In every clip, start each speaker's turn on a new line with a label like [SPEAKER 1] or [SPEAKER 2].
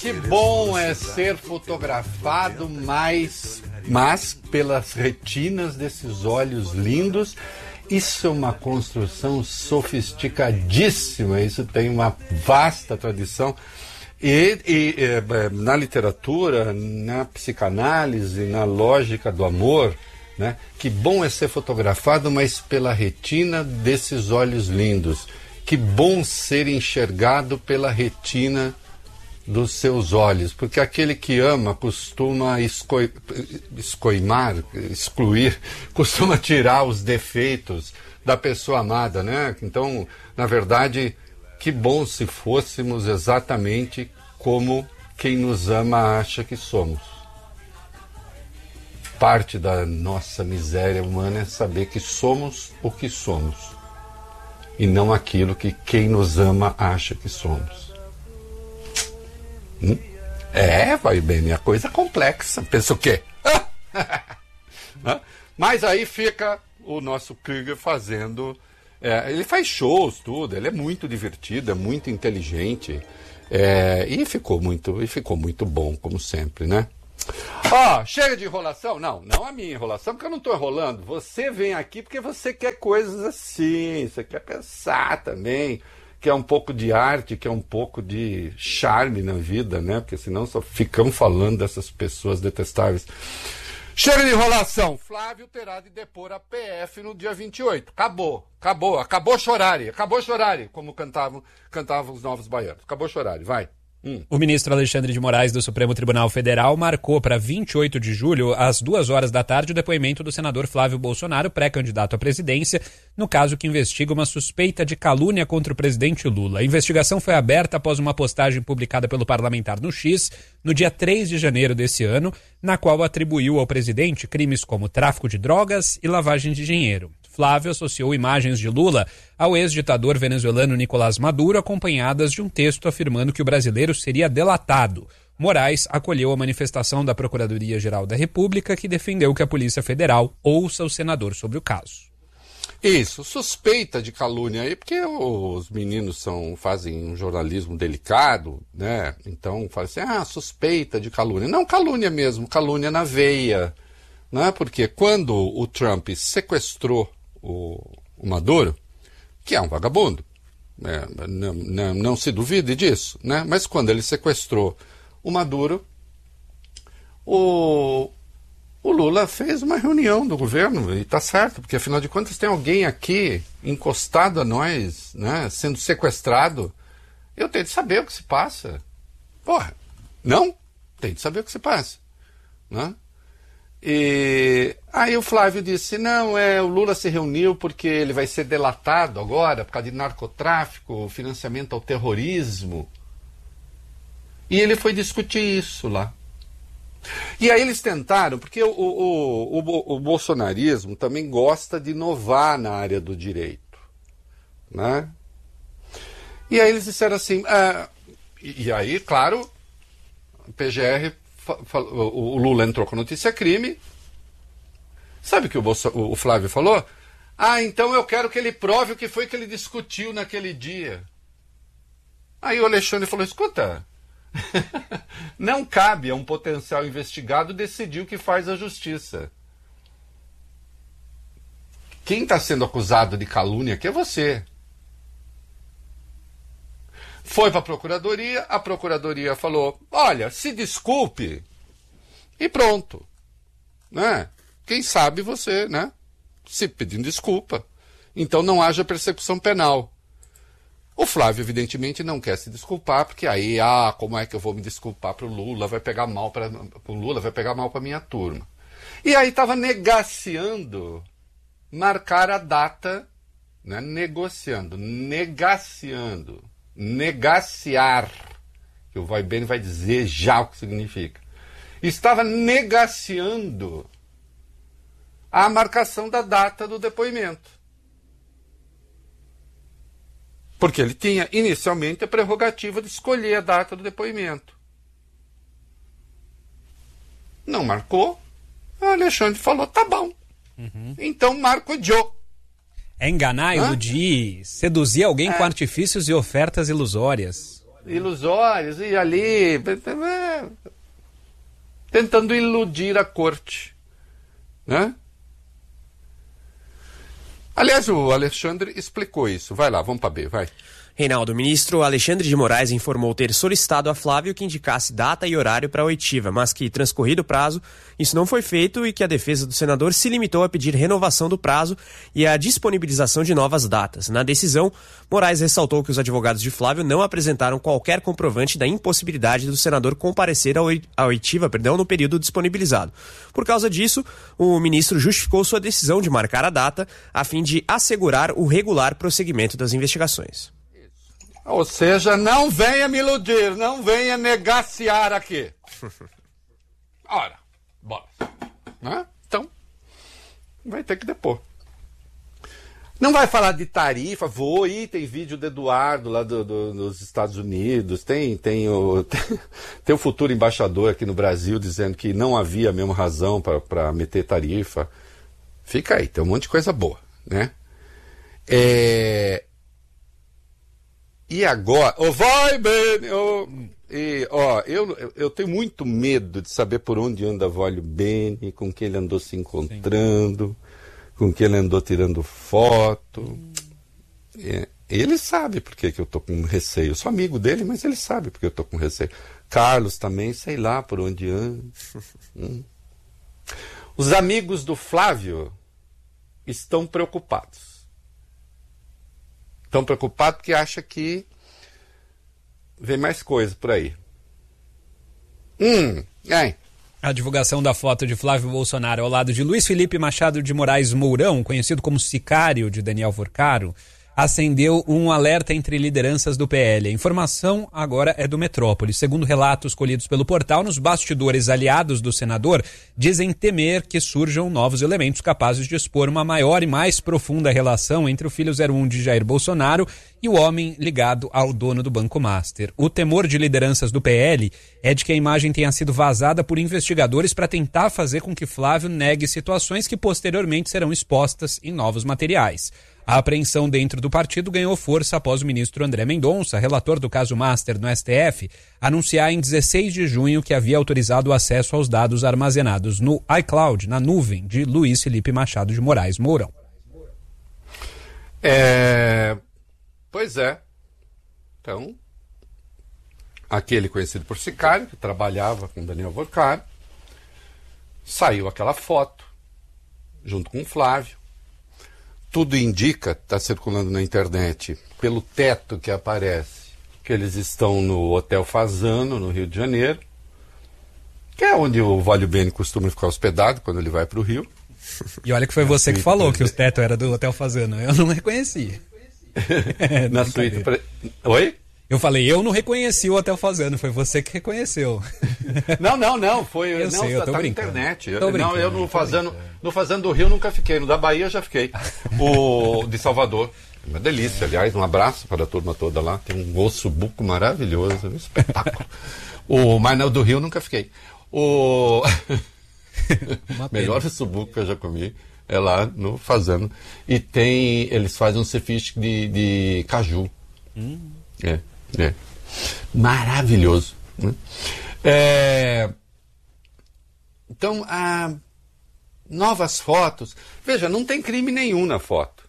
[SPEAKER 1] Que bom é ser fotografado, mas pelas retinas desses olhos lindos. Isso é uma construção sofisticadíssima, isso tem uma vasta tradição. E na literatura, na psicanálise, na lógica do amor, né? Que bom é ser fotografado, mas pela retina desses olhos lindos. Que bom ser enxergado pela retina dos seus olhos, porque aquele que ama costuma excluir, costuma tirar os defeitos da pessoa amada, né? Então, na verdade, que bom se fôssemos exatamente como quem nos ama acha que somos. Parte da nossa miséria humana é saber que somos o que somos e não aquilo que quem nos ama acha que somos. Vai bem, a coisa complexa. Pensa o quê? Mas aí fica o nosso Krieger fazendo... ele faz shows, tudo. Ele é muito divertido, é muito inteligente. E ficou muito bom, como sempre, né? Chega de enrolação? Não a minha enrolação, porque eu não estou enrolando. Você vem aqui porque você quer coisas assim, você quer pensar também, quer um pouco de arte, quer um pouco de charme na vida, né? Porque senão só ficamos falando dessas pessoas detestáveis. Chega de enrolação. Flávio terá de depor a PF no dia 28. Acabou chorare, como cantavam os novos baianos. Acabou chorare, vai.
[SPEAKER 2] O ministro Alexandre de Moraes do Supremo Tribunal Federal marcou para 28 de julho, às 14h, o depoimento do senador Flávio Bolsonaro, pré-candidato à presidência, no caso que investiga uma suspeita de calúnia contra o presidente Lula. A investigação foi aberta após uma postagem publicada pelo parlamentar no X, no dia 3 de janeiro desse ano, na qual atribuiu ao presidente crimes como tráfico de drogas e lavagem de dinheiro. Flávio associou imagens de Lula ao ex-ditador venezuelano Nicolás Maduro, acompanhadas de um texto afirmando que o brasileiro seria delatado. Moraes acolheu a manifestação da Procuradoria-Geral da República, que defendeu que a Polícia Federal ouça o senador sobre o caso.
[SPEAKER 1] Isso, suspeita de calúnia aí, porque os meninos fazem um jornalismo delicado, né? Então fala assim, suspeita de calúnia. Não calúnia mesmo, calúnia na veia, né? Porque quando o Trump sequestrou o Maduro, que é um vagabundo, não se duvide disso, né? Mas quando ele sequestrou o Maduro, o Lula fez uma reunião do governo, e está certo, porque afinal de contas tem alguém aqui encostado a nós, né, sendo sequestrado. Eu tenho de saber o que se passa. Não? Tem de saber o que se passa, né? E aí o Flávio disse, o Lula se reuniu porque ele vai ser delatado agora por causa de narcotráfico, financiamento ao terrorismo. E ele foi discutir isso lá. E aí eles tentaram, porque o bolsonarismo também gosta de inovar na área do direito, né? E aí eles disseram assim, e aí, claro, o PGR... O Lula entrou com notícia crime. Sabe o que o Flávio falou? Então eu quero que ele prove o que foi que ele discutiu naquele dia. Aí o Alexandre falou, escuta, não cabe a um potencial investigado decidir o que faz a justiça. Quem está sendo acusado de calúnia aqui é você. Foi para a Procuradoria falou, olha, se desculpe, e pronto. Né? Quem sabe você, né? Se pedindo desculpa. Então não haja persecução penal. O Flávio, evidentemente, não quer se desculpar, porque aí, como é que eu vou me desculpar para o Lula? Vai pegar mal para o Lula, vai pegar mal para a minha turma. E aí estava negaciando marcar a data, né? Negaciar, que o Vai Bene vai dizer já o que significa. Estava negaciando a marcação da data do depoimento. Porque ele tinha inicialmente a prerrogativa de escolher a data do depoimento. Não marcou, o Alexandre falou, tá bom. Então marco eu.
[SPEAKER 2] É enganar, iludir, seduzir alguém com artifícios e ofertas ilusórias.
[SPEAKER 1] ilusórios, e ali tentando iludir a corte, né? Aliás, o Alexandre explicou isso. Vai lá, vamos para B, vai.
[SPEAKER 3] Reinaldo, o ministro Alexandre de Moraes informou ter solicitado a Flávio que indicasse data e horário para a oitiva, mas que, transcorrido o prazo, isso não foi feito e que a defesa do senador se limitou a pedir renovação do prazo e a disponibilização de novas datas. Na decisão, Moraes ressaltou que os advogados de Flávio não apresentaram qualquer comprovante da impossibilidade do senador comparecer à oitiva, no período disponibilizado. Por causa disso, o ministro justificou sua decisão de marcar a data a fim de assegurar o regular prosseguimento das investigações.
[SPEAKER 1] Ou seja, não venha me iludir, não venha negaciar aqui. Ora, bora. Né? Então, vai ter que depor. Não vai falar de tarifa, vou ir, tem vídeo do Eduardo lá dos Estados Unidos, tem o futuro embaixador aqui no Brasil dizendo que não havia a mesma razão para meter tarifa. Fica aí, tem um monte de coisa boa, né? E agora, vai bem, eu tenho muito medo de saber por onde anda Vólio Bene, com quem ele andou se encontrando, com quem ele andou tirando foto. Ele sabe por que eu tô com receio. Eu sou amigo dele, mas ele sabe por que eu tô com receio. Carlos também, sei lá por onde anda. Os amigos do Flávio estão preocupados. Estão preocupados porque acham que vem mais coisa por aí.
[SPEAKER 2] A divulgação da foto de Flávio Bolsonaro ao lado de Luiz Felipe Machado de Moraes Mourão, conhecido como sicário de Daniel Vorcaro, acendeu um alerta entre lideranças do PL. A informação agora é do Metrópole. Segundo relatos colhidos pelo portal, nos bastidores, aliados do senador dizem temer que surjam novos elementos capazes de expor uma maior e mais profunda relação entre o filho 01 de Jair Bolsonaro e o homem ligado ao dono do Banco Master. O temor de lideranças do PL é de que a imagem tenha sido vazada por investigadores para tentar fazer com que Flávio negue situações que posteriormente serão expostas em novos materiais. A apreensão dentro do partido ganhou força após o ministro André Mendonça, relator do caso Master no STF, anunciar em 16 de junho que havia autorizado o acesso aos dados armazenados no iCloud, na nuvem, de Luiz Felipe Machado de Moraes Mourão.
[SPEAKER 1] Pois é. Então, aquele conhecido por sicário, que trabalhava com Daniel Vorcaro, saiu aquela foto, junto com o Flávio. Tudo indica, está circulando na internet, pelo teto que aparece, que eles estão no Hotel Fasano, no Rio de Janeiro, que é onde o Vólio Bene costuma ficar hospedado quando ele vai para o Rio.
[SPEAKER 2] E olha que foi você que falou que o teto era do Hotel Fasano, eu não reconheci.
[SPEAKER 1] Na suíte... Oi?
[SPEAKER 2] Eu falei, eu não reconheci o Hotel Fasano, foi você que reconheceu.
[SPEAKER 1] Não, foi...
[SPEAKER 2] Eu sei, eu tô
[SPEAKER 1] tá
[SPEAKER 2] brincando.
[SPEAKER 1] Na internet.
[SPEAKER 2] Eu
[SPEAKER 1] no Fazano do Rio nunca fiquei, no da Bahia já fiquei. O de Salvador, uma delícia, aliás, um abraço para a turma toda lá, tem um ossobuco maravilhoso, um espetáculo. Mas no do Rio nunca fiquei. Melhor ossobuco que eu já comi é lá no Fazano. E eles fazem um ceviche de caju. Maravilhoso, né? Então, novas fotos. Veja, não tem crime nenhum na foto.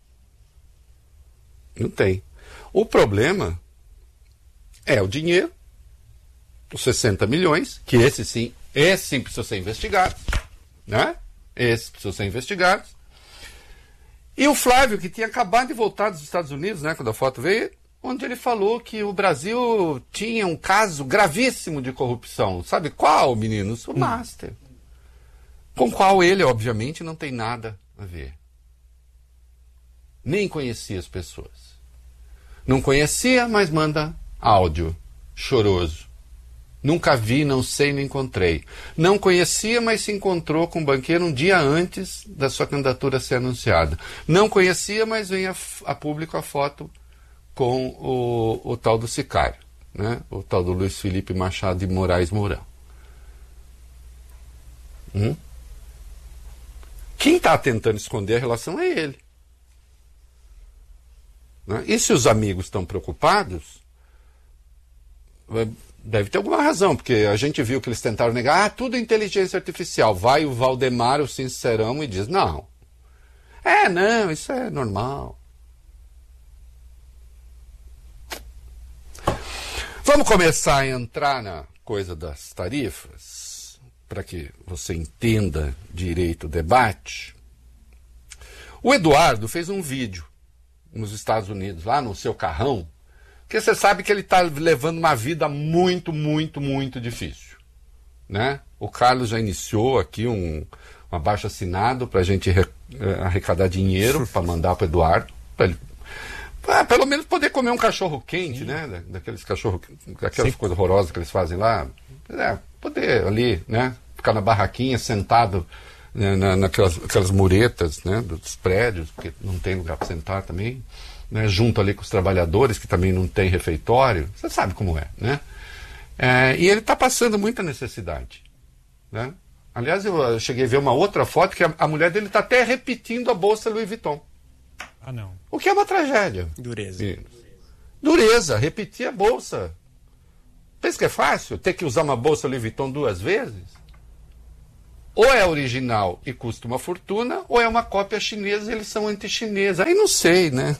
[SPEAKER 1] Não tem. O problema é o dinheiro, os 60 milhões, que esse sim precisa ser investigado, né? Esse precisa ser investigado. E o Flávio, que tinha acabado de voltar dos Estados Unidos, né, quando a foto veio, onde ele falou que o Brasil tinha um caso gravíssimo de corrupção. Sabe qual, meninos? O Master. Com qual ele, obviamente, não tem nada a ver. Nem conhecia as pessoas. Não conhecia, mas manda áudio choroso. Nunca vi, não sei, não encontrei. Não conhecia, mas se encontrou com o banqueiro um dia antes da sua candidatura ser anunciada. Não conhecia, mas veio a público a foto com o tal do sicário, né? O tal do Luiz Felipe Machado de Moraes Mourão. Quem está tentando esconder a relação é ele. Né? E se os amigos estão preocupados, Deve ter alguma razão, porque a gente viu que eles tentaram negar, tudo é inteligência artificial. Vai o Valdemar, o sincerão, e diz, não, isso é normal. Vamos começar a entrar na coisa das tarifas, para que você entenda direito o debate. O Eduardo fez um vídeo nos Estados Unidos, lá no seu carrão, porque você sabe que ele está levando uma vida muito, muito, muito difícil, né? O Carlos já iniciou aqui um abaixo-assinado para a gente arrecadar dinheiro para mandar para o Eduardo, para ele pelo menos poder comer um cachorro quente, né? Daqueles cachorros, aquelas coisas horrorosas que eles fazem lá. Poder ali, né? Ficar na barraquinha, sentado, né? Naquelas muretas, né? Dos prédios, porque não tem lugar para sentar também. Né, junto ali com os trabalhadores, que também não tem refeitório, você sabe como é, né? E ele está passando muita necessidade, né? Aliás, eu cheguei a ver uma outra foto que a mulher dele está até repetindo a bolsa Louis Vuitton.
[SPEAKER 2] Ah, não.
[SPEAKER 1] O que é uma tragédia. Dureza, repetir a bolsa. Pensa que é fácil ter que usar uma bolsa Louis Vuitton 2 vezes? Ou é original e custa uma fortuna, ou é uma cópia chinesa e eles são anti-chineses. Aí não sei, né?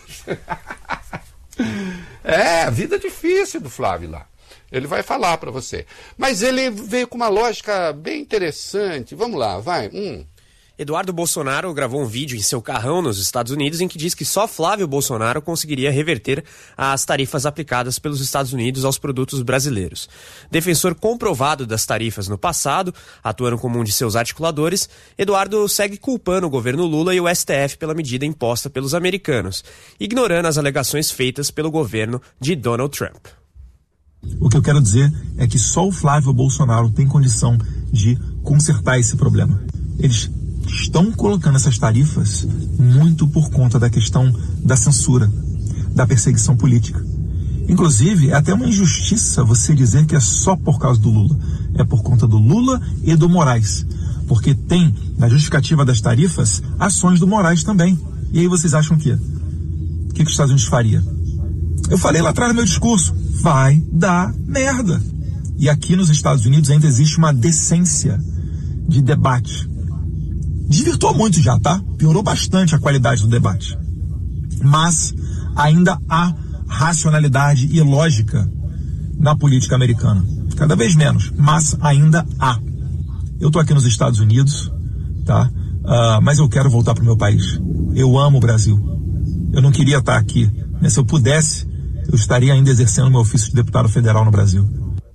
[SPEAKER 1] A vida difícil do Flávio lá. Ele vai falar para você. Mas ele veio com uma lógica bem interessante. Vamos lá, vai.
[SPEAKER 3] Eduardo Bolsonaro gravou um vídeo em seu carrão nos Estados Unidos em que diz que só Flávio Bolsonaro conseguiria reverter as tarifas aplicadas pelos Estados Unidos aos produtos brasileiros. Defensor comprovado das tarifas no passado, atuando como um de seus articuladores, Eduardo segue culpando o governo Lula e o STF pela medida imposta pelos americanos, ignorando as alegações feitas pelo governo de Donald Trump.
[SPEAKER 4] O que eu quero dizer é que só o Flávio Bolsonaro tem condição de consertar esse problema. Eles estão colocando essas tarifas muito por conta da questão da censura, da perseguição política. Inclusive, é até uma injustiça você dizer que é só por causa do Lula. É por conta do Lula e do Moraes. Porque tem, na justificativa das tarifas, ações do Moraes também. E aí vocês acham o quê? O que os Estados Unidos faria? Eu falei lá atrás no meu discurso, vai dar merda. E aqui nos Estados Unidos ainda existe uma decência de debate. Desvirtuou muito já, tá? Piorou bastante a qualidade do debate. Mas ainda há racionalidade e lógica na política americana. Cada vez menos, mas ainda há. Eu tô aqui nos Estados Unidos, tá? Mas eu quero voltar pro meu país. Eu amo o Brasil. Eu não queria estar aqui, né? Se eu pudesse, eu estaria ainda exercendo meu ofício de deputado federal no Brasil.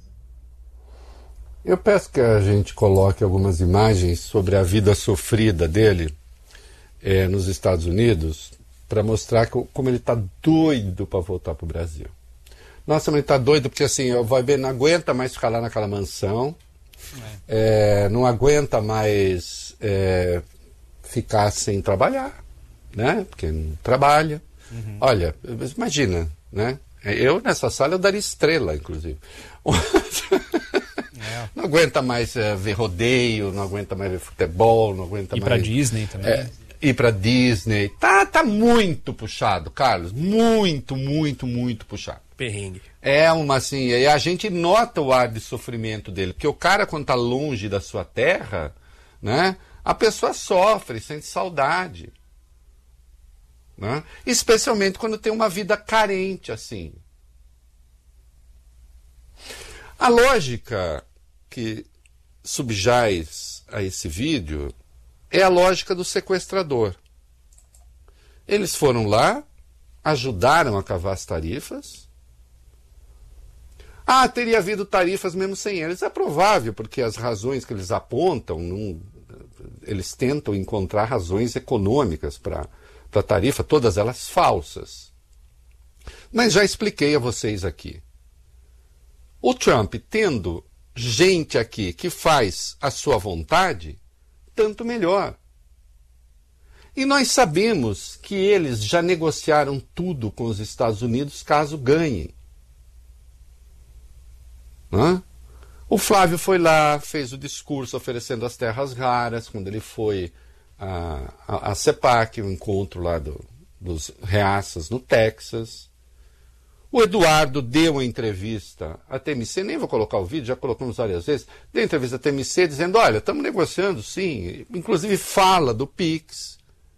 [SPEAKER 1] Eu peço que a gente coloque algumas imagens sobre a vida sofrida dele nos Estados Unidos para mostrar como ele está doido para voltar para o Brasil. Nossa, mas ele está doido porque assim, o Vai não aguenta mais ficar lá naquela mansão, não aguenta mais ficar sem trabalhar, né? Porque não trabalha. Uhum. Olha, imagina, né? Eu nessa sala eu daria estrela, inclusive. Não aguenta mais ver rodeio, não aguenta mais ver futebol, não aguenta mais...
[SPEAKER 2] Ir pra Disney também.
[SPEAKER 1] Ir pra Disney. Tá muito puxado, Carlos. Muito, muito, muito puxado.
[SPEAKER 3] Perrengue.
[SPEAKER 1] E a gente nota o ar de sofrimento dele. Porque o cara, quando tá longe da sua terra, né? A pessoa sofre, sente saudade. Né? Especialmente quando tem uma vida carente, assim. A lógica que subjaz a esse vídeo é a lógica do sequestrador. Eles foram lá, ajudaram a cavar as tarifas. Teria havido tarifas mesmo sem eles. É provável, porque as razões que eles apontam, eles tentam encontrar razões econômicas para a tarifa, todas elas falsas. Mas já expliquei a vocês aqui. O Trump, tendo gente aqui que faz a sua vontade, tanto melhor. E nós sabemos que eles já negociaram tudo com os Estados Unidos caso ganhem. O Flávio foi lá, fez o discurso oferecendo as terras raras, quando ele foi a CEPAC, o encontro lá dos reaças no Texas. O Eduardo deu uma entrevista à TMC, nem vou colocar o vídeo, já colocamos várias vezes, deu uma entrevista à TMC dizendo, olha, estamos negociando sim, inclusive fala do Pix.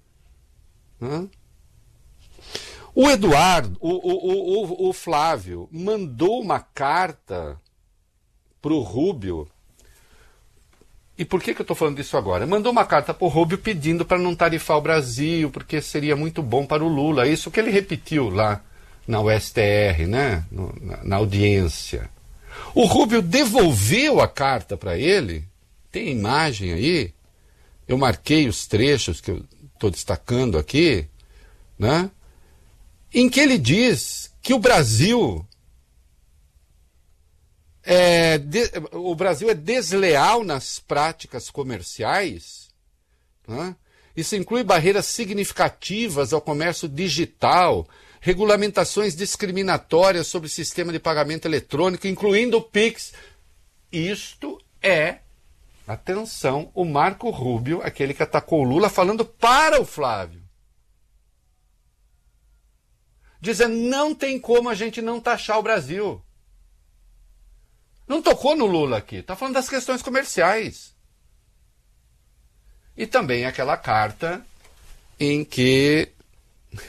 [SPEAKER 1] O Eduardo, o Flávio, mandou uma carta para o Rubio. E por que eu estou falando disso agora? Mandou uma carta para o Rubio pedindo para não tarifar o Brasil, porque seria muito bom para o Lula. Isso que ele repetiu lá na USTR, né? Na audiência. O Rubio devolveu a carta para ele, tem imagem aí, eu marquei os trechos que eu estou destacando aqui, né? Em que ele diz que o Brasil é desleal nas práticas comerciais, né? Isso inclui barreiras significativas ao comércio digital, regulamentações discriminatórias sobre o sistema de pagamento eletrônico, incluindo o Pix. Isto é, atenção, o Marco Rubio, aquele que atacou o Lula, falando para o Flávio. Dizendo, não tem como a gente não taxar o Brasil. Não tocou no Lula aqui, está falando das questões comerciais. E também aquela carta em que